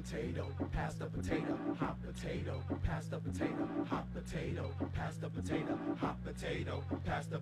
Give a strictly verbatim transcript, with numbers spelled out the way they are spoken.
potato, pass the potato, hot potato, pass the potato, hot potato, pass the potato, hot potato, pass the